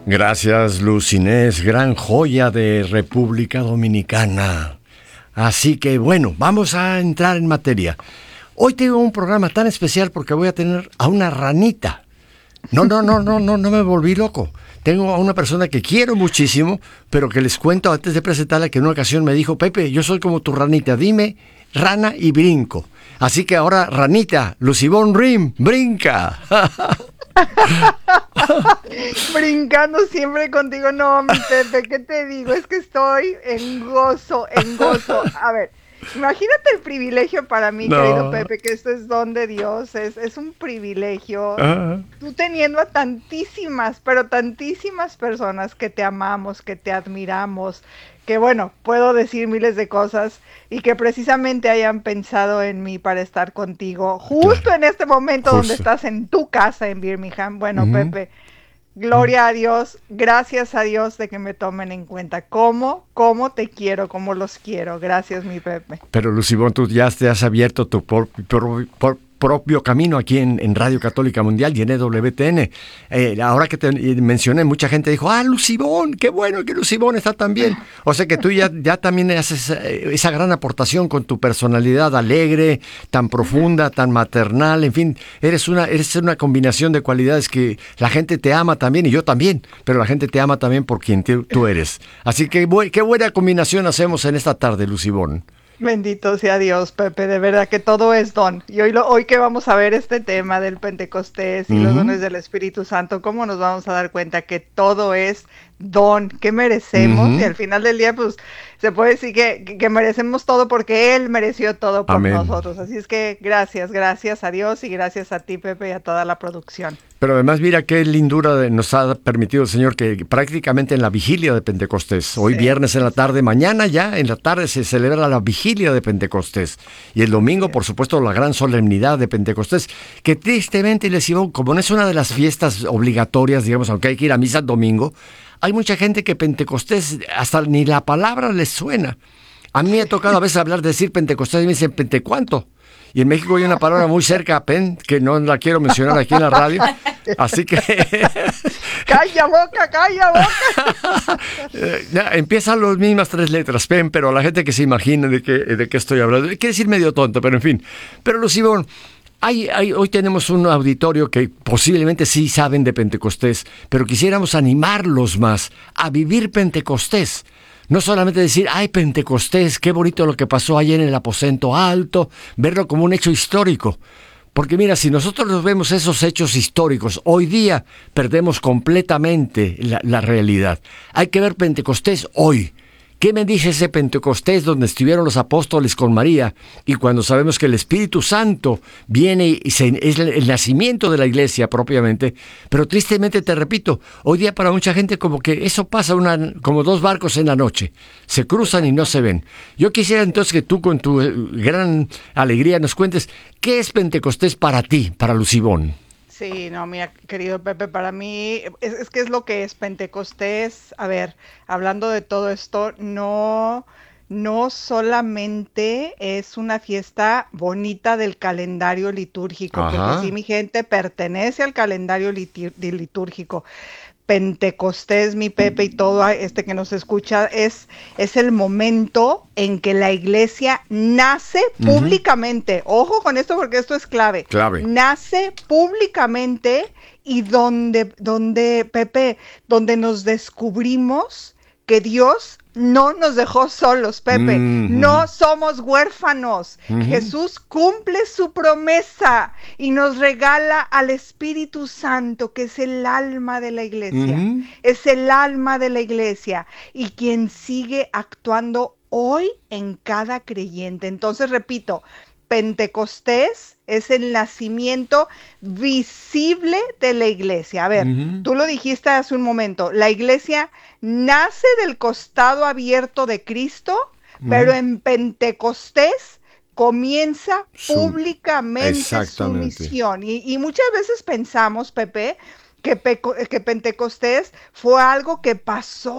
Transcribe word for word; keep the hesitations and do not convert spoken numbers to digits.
Gracias, Luz Inés, gran joya de República Dominicana. Así que bueno, vamos a entrar en materia. Hoy tengo un programa tan especial porque voy a tener a una ranita. No, no, no, no, no, no me volví loco. Tengo a una persona que quiero muchísimo, pero que les cuento antes de presentarla que en una ocasión me dijo: Pepe, yo soy como tu ranita, dime rana y brinco. Así que ahora, ranita, Lucibón Rim, brinca. Brincando siempre contigo. No, mi Pepe, ¿qué te digo? Es que estoy en gozo, en gozo. A ver, imagínate el privilegio para mí, no. querido Pepe, que esto es don de Dios, es, es un privilegio. Uh-huh. Tú teniendo a tantísimas, pero tantísimas personas que te amamos, que te admiramos, que bueno, puedo decir miles de cosas y que precisamente hayan pensado en mí para estar contigo justo claro. en este momento justo. donde estás en tu casa en Birmingham. Bueno, uh-huh. Pepe, gloria uh-huh. a Dios, gracias a Dios de que me tomen en cuenta. ¿Cómo? ¿Cómo te quiero? ¿Cómo los quiero? Gracias, mi Pepe. Pero Lucibón, tú ya te has abierto tu por, por, por, propio camino aquí en, en Radio Católica Mundial y en E W T N. Eh, ahora que te mencioné, mucha gente dijo: ah, Lucibón, qué bueno que Lucibón está tan bien. O sea que tú ya, ya también haces esa gran aportación con tu personalidad alegre, tan profunda, tan maternal, en fin, eres una, eres una combinación de cualidades que la gente te ama también, y yo también, pero la gente te ama también por quien te, tú eres. Así que bu- qué buena combinación hacemos en esta tarde, Lucibón. Bendito sea Dios, Pepe, de verdad que todo es don. Y hoy, lo, hoy que vamos a ver este tema del Pentecostés y uh-huh. los dones del Espíritu Santo, ¿cómo nos vamos a dar cuenta que todo es don, que merecemos? Uh-huh. Y al final del día, pues, se puede decir que, que, que merecemos todo porque Él mereció todo por Amén. nosotros. Así es que gracias, gracias a Dios y gracias a ti, Pepe, y a toda la producción. Pero además, mira qué lindura nos ha permitido el Señor que prácticamente en la vigilia de Pentecostés, hoy sí. viernes en la tarde, mañana ya en la tarde se celebra la vigilia de Pentecostés. Y el domingo, sí. por supuesto, la gran solemnidad de Pentecostés, que tristemente, les digo, como no es una de las fiestas obligatorias, digamos, aunque hay que ir a misa el domingo, hay mucha gente que Pentecostés hasta ni la palabra les suena. A mí me ha tocado a veces hablar, decir Pentecostés y me dicen, ¿Pente cuánto? Y en México hay una palabra muy cerca a pen, que no la quiero mencionar aquí en la radio, así que... ¡Calla boca, calla boca! ya, empiezan las mismas tres letras, pen, pero la gente que se imagina de qué, de qué estoy hablando, quiere decir medio tonto, pero en fin. Pero Lucibón, hay, hay, hoy tenemos un auditorio que posiblemente sí saben de Pentecostés, pero quisiéramos animarlos más a vivir Pentecostés. No solamente decir, ay, Pentecostés, qué bonito lo que pasó ayer en el aposento alto, verlo como un hecho histórico. Porque mira, si nosotros vemos esos hechos históricos, hoy día perdemos completamente la, la realidad. Hay que ver Pentecostés hoy. ¿Qué me dice ese Pentecostés donde estuvieron los apóstoles con María? Y cuando sabemos que el Espíritu Santo viene y se, es el nacimiento de la iglesia propiamente, pero tristemente te repito, hoy día para mucha gente como que eso pasa una, como dos barcos en la noche, se cruzan y no se ven. Yo quisiera entonces que tú con tu gran alegría nos cuentes, ¿qué es Pentecostés para ti, para Lucibón? Sí, no, mira, querido Pepe, para mí es, es que es lo que es Pentecostés. A ver, hablando de todo esto, no, no solamente es una fiesta bonita del calendario litúrgico, Ajá. que sí, mi gente, pertenece al calendario litur- litúrgico. Pentecostés, mi Pepe, y todo este que nos escucha, es, es el momento en que la iglesia nace uh-huh. públicamente. Ojo con esto porque esto es clave. Clave. Nace públicamente y donde, donde, Pepe, donde nos descubrimos que Dios no nos dejó solos, Pepe. Mm-hmm. No somos huérfanos. Mm-hmm. Jesús cumple su promesa y nos regala al Espíritu Santo, que es el alma de la iglesia. Mm-hmm. Es el alma de la iglesia y quien sigue actuando hoy en cada creyente. Entonces, repito, Pentecostés es el nacimiento visible de la iglesia. A ver, uh-huh. tú lo dijiste hace un momento, la iglesia nace del costado abierto de Cristo, uh-huh. pero en Pentecostés comienza su, públicamente su misión. Y, y muchas veces pensamos, Pepe, que, Peco, que Pentecostés fue algo que pasó